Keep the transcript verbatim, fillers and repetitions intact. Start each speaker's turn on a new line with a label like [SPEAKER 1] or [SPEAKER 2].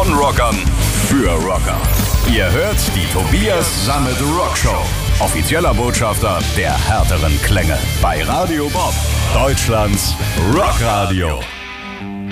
[SPEAKER 1] Von Rockern für Rocker. Ihr hört die Tobias Sammet Rockshow. Offizieller Botschafter der härteren Klänge bei Radio Bob, Deutschlands Rockradio.